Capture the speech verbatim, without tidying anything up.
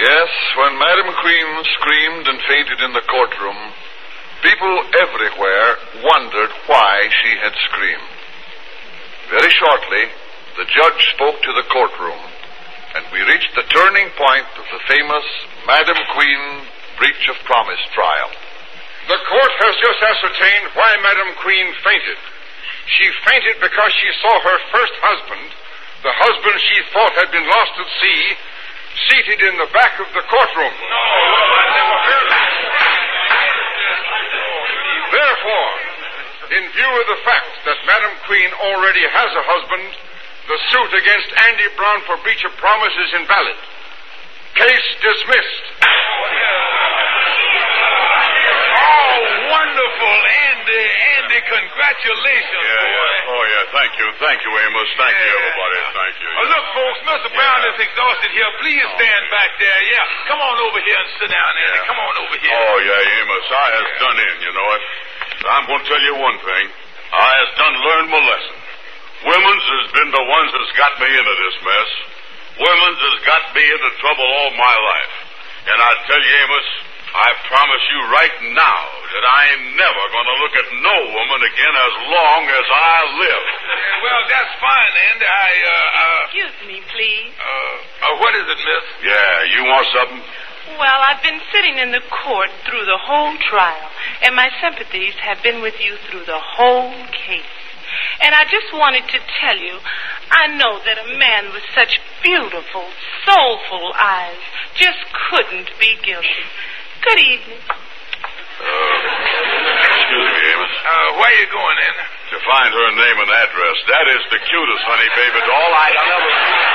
Yes, when Madam Queen screamed and fainted in the courtroom, people everywhere wondered why she had screamed. Very shortly, the judge spoke to the courtroom, and we reached the turning point of the famous Madam Queen breach of promise trial. The court has just ascertained why Madam Queen fainted. She fainted because she saw her first husband, the husband she thought had been lost at sea, seated in the back of the courtroom. No, I never heard that. Therefore, in view of the fact that Madam Queen already has a husband, the suit against Andy Brown for breach of promise is invalid. Case dismissed. Oh, wonderful, Andy. Andy, congratulations, yeah, boy. Yeah. Oh, yeah, thank you. Thank you, Amos. Thank yeah. you, everybody. Thank you. Oh, look, folks, Mister Brown yeah. is exhausted here. Please oh, stand yeah. back there. Yeah, come on over here and sit down, Andy. Yeah. Come on over here. Oh, yeah, Amos. I has yeah. done in, you know it. I'm going to tell you one thing. I has done learned my lesson. Women's has been the ones that's got me into this mess. Women's has got me into trouble all my life. And I tell you, Amos, I promise you right now that I ain't never going to look at no woman again as long as I live. Yeah, well, that's fine, Andy. I, uh, uh... Excuse me, please. Uh, uh, what is it, miss? Yeah, you want something? Well, I've been sitting in the court through the whole trial, and my sympathies have been with you through the whole case. And I just wanted to tell you, I know that a man with such beautiful, soulful eyes just couldn't be guilty. Good evening. Uh, excuse me, Amos. Uh, where are you going, Andy? To find her name and address. That is the cutest honey baby doll I ever seen.